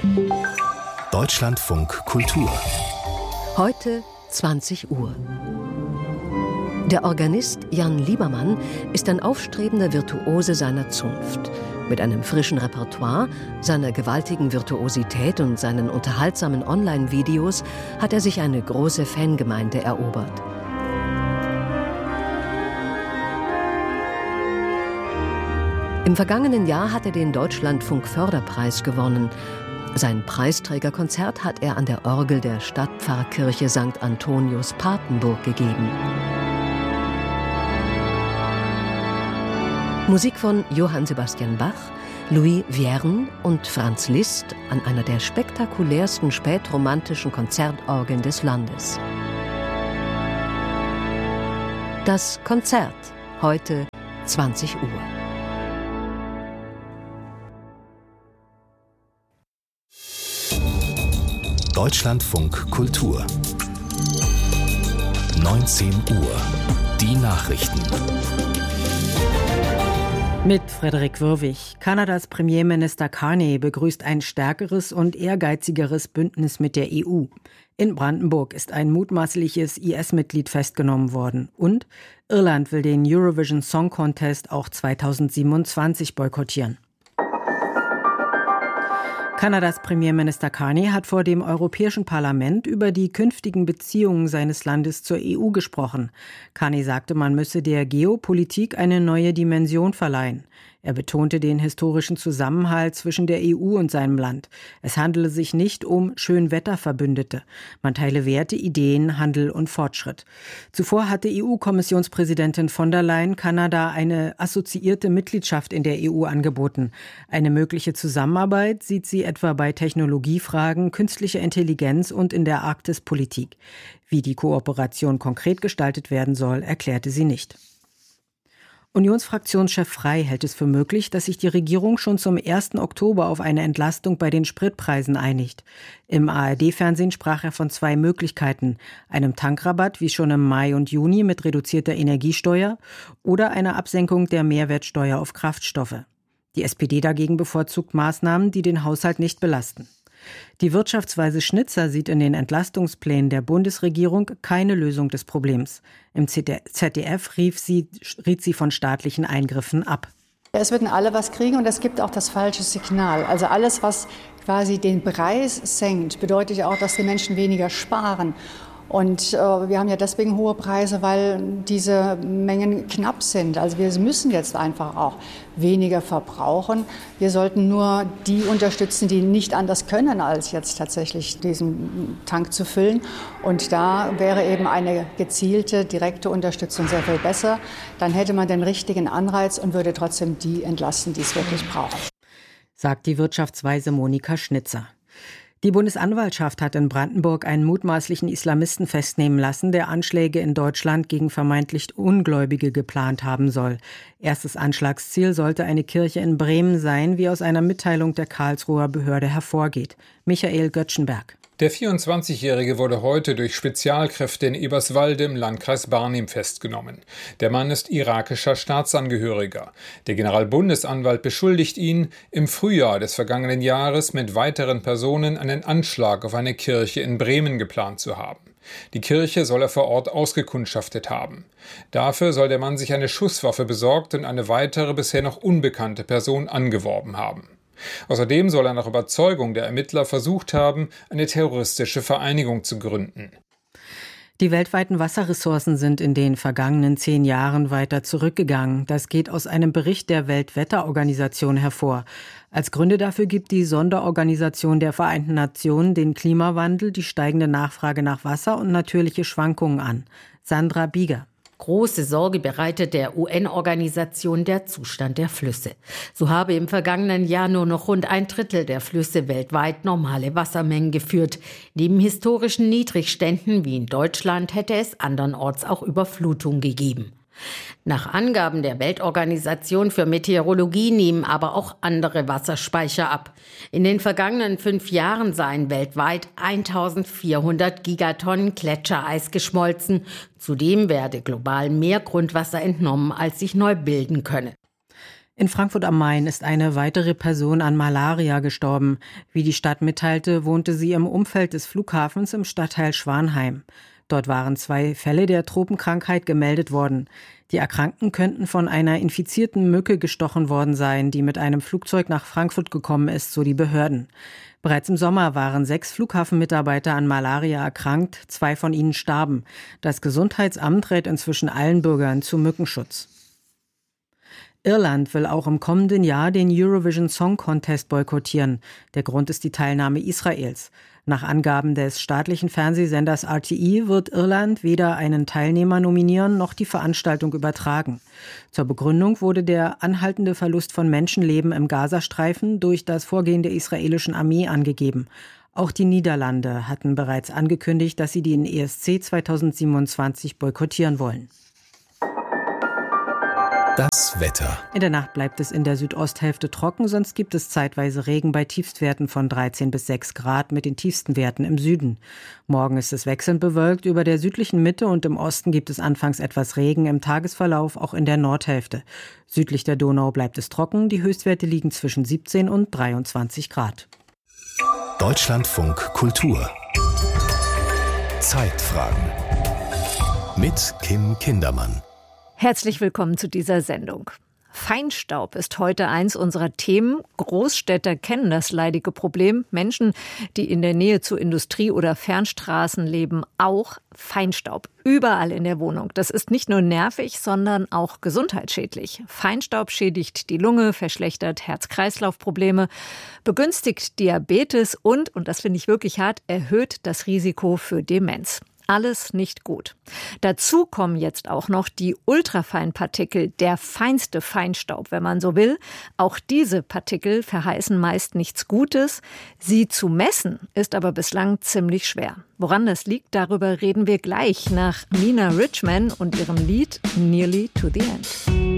Deutschlandfunk Kultur. Heute 20 Uhr. Der Organist Jan Liebermann ist ein aufstrebender Virtuose seiner Zunft. Mit einem frischen Repertoire, seiner gewaltigen Virtuosität und seinen unterhaltsamen Online-Videos hat er sich eine große Fangemeinde erobert. Im vergangenen Jahr hat er den Deutschlandfunk-Förderpreis gewonnen. Sein Preisträgerkonzert hat er an der Orgel der Stadtpfarrkirche St. Antonius Papenburg gegeben. Musik von Johann Sebastian Bach, Louis Vierne und Franz Liszt an einer der spektakulärsten spätromantischen Konzertorgeln des Landes. Das Konzert, heute 20 Uhr. Deutschlandfunk Kultur. 19 Uhr. Die Nachrichten. Mit Frederik Wirwig. Kanadas Premierminister Carney begrüßt ein stärkeres und ehrgeizigeres Bündnis mit der EU. In Brandenburg ist ein mutmaßliches IS-Mitglied festgenommen worden. Und Irland will den Eurovision Song Contest auch 2027 boykottieren. Kanadas Premierminister Carney hat vor dem Europäischen Parlament über die künftigen Beziehungen seines Landes zur EU gesprochen. Carney sagte, man müsse der Geopolitik eine neue Dimension verleihen. Er betonte den historischen Zusammenhalt zwischen der EU und seinem Land. Es handele sich nicht um Schönwetterverbündete. Man teile Werte, Ideen, Handel und Fortschritt. Zuvor hatte EU-Kommissionspräsidentin von der Leyen Kanada eine assoziierte Mitgliedschaft in der EU angeboten. Eine mögliche Zusammenarbeit sieht sie etwa bei Technologiefragen, künstlicher Intelligenz und in der Arktispolitik. Wie die Kooperation konkret gestaltet werden soll, erklärte sie nicht. Unionsfraktionschef Frey hält es für möglich, dass sich die Regierung schon zum 1. Oktober auf eine Entlastung bei den Spritpreisen einigt. Im ARD-Fernsehen sprach er von 2 Möglichkeiten: einem Tankrabatt wie schon im Mai und Juni mit reduzierter Energiesteuer oder einer Absenkung der Mehrwertsteuer auf Kraftstoffe. Die SPD dagegen bevorzugt Maßnahmen, die den Haushalt nicht belasten. Die Wirtschaftsweise Schnitzer sieht in den Entlastungsplänen der Bundesregierung keine Lösung des Problems. Im ZDF riet sie von staatlichen Eingriffen ab. Es würden alle was kriegen und es gibt auch das falsche Signal. Also alles, was quasi den Preis senkt, bedeutet ja auch, dass die Menschen weniger sparen. Und wir haben ja deswegen hohe Preise, weil diese Mengen knapp sind. Also wir müssen jetzt einfach auch weniger verbrauchen. Wir sollten nur die unterstützen, die nicht anders können, als jetzt tatsächlich diesen Tank zu füllen. Und da wäre eben eine gezielte, direkte Unterstützung sehr viel besser. Dann hätte man den richtigen Anreiz und würde trotzdem die entlasten, die es wirklich brauchen. Sagt die Wirtschaftsweise Monika Schnitzer. Die Bundesanwaltschaft hat in Brandenburg einen mutmaßlichen Islamisten festnehmen lassen, der Anschläge in Deutschland gegen vermeintlich Ungläubige geplant haben soll. Erstes Anschlagsziel sollte eine Kirche in Bremen sein, wie aus einer Mitteilung der Karlsruher Behörde hervorgeht. Michael Göttschenberg. Der 24-Jährige wurde heute durch Spezialkräfte in Eberswalde im Landkreis Barnim festgenommen. Der Mann ist irakischer Staatsangehöriger. Der Generalbundesanwalt beschuldigt ihn, im Frühjahr des vergangenen Jahres mit weiteren Personen einen Anschlag auf eine Kirche in Bremen geplant zu haben. Die Kirche soll er vor Ort ausgekundschaftet haben. Dafür soll der Mann sich eine Schusswaffe besorgt und eine weitere bisher noch unbekannte Person angeworben haben. Außerdem soll er nach Überzeugung der Ermittler versucht haben, eine terroristische Vereinigung zu gründen. Die weltweiten Wasserressourcen sind in den vergangenen 10 Jahren weiter zurückgegangen. Das geht aus einem Bericht der Weltwetterorganisation hervor. Als Gründe dafür gibt die Sonderorganisation der Vereinten Nationen den Klimawandel, die steigende Nachfrage nach Wasser und natürliche Schwankungen an. Sandra Bieger. Große Sorge bereitet der UN-Organisation der Zustand der Flüsse. So habe im vergangenen Jahr nur noch rund 1/3 der Flüsse weltweit normale Wassermengen geführt. Neben historischen Niedrigständen wie in Deutschland hätte es andernorts auch Überflutung gegeben. Nach Angaben der Weltorganisation für Meteorologie nehmen aber auch andere Wasserspeicher ab. In den vergangenen 5 Jahren seien weltweit 1400 Gigatonnen Gletschereis geschmolzen. Zudem werde global mehr Grundwasser entnommen, als sich neu bilden könne. In Frankfurt am Main ist eine weitere Person an Malaria gestorben. Wie die Stadt mitteilte, wohnte sie im Umfeld des Flughafens im Stadtteil Schwanheim. Dort waren 2 Fälle der Tropenkrankheit gemeldet worden. Die Erkrankten könnten von einer infizierten Mücke gestochen worden sein, die mit einem Flugzeug nach Frankfurt gekommen ist, so die Behörden. Bereits im Sommer waren 6 Flughafenmitarbeiter an Malaria erkrankt, 2 von ihnen starben. Das Gesundheitsamt rät inzwischen allen Bürgern zu Mückenschutz. Irland will auch im kommenden Jahr den Eurovision Song Contest boykottieren. Der Grund ist die Teilnahme Israels. Nach Angaben des staatlichen Fernsehsenders RTE wird Irland weder einen Teilnehmer nominieren noch die Veranstaltung übertragen. Zur Begründung wurde der anhaltende Verlust von Menschenleben im Gazastreifen durch das Vorgehen der israelischen Armee angegeben. Auch die Niederlande hatten bereits angekündigt, dass sie den ESC 2027 boykottieren wollen. Das Wetter. In der Nacht bleibt es in der Südosthälfte trocken, sonst gibt es zeitweise Regen bei Tiefstwerten von 13 bis 6 Grad mit den tiefsten Werten im Süden. Morgen ist es wechselnd bewölkt, über der südlichen Mitte und im Osten gibt es anfangs etwas Regen, im Tagesverlauf auch in der Nordhälfte. Südlich der Donau bleibt es trocken, die Höchstwerte liegen zwischen 17 und 23 Grad. Deutschlandfunk Kultur. Zeitfragen. Mit Kim Kindermann. Herzlich willkommen zu dieser Sendung. Feinstaub ist heute eins unserer Themen. Großstädter kennen das leidige Problem. Menschen, die in der Nähe zu Industrie- oder Fernstraßen leben, auch Feinstaub. Überall in der Wohnung. Das ist nicht nur nervig, sondern auch gesundheitsschädlich. Feinstaub schädigt die Lunge, verschlechtert Herz-Kreislauf-Probleme, begünstigt Diabetes und das finde ich wirklich hart, erhöht das Risiko für Demenz. Alles nicht gut. Dazu kommen jetzt auch noch die Ultrafeinpartikel, der feinste Feinstaub, wenn man so will. Auch diese Partikel verheißen meist nichts Gutes. Sie zu messen ist aber bislang ziemlich schwer. Woran das liegt, darüber reden wir gleich nach Nina Richman und ihrem Lied Nearly to the End.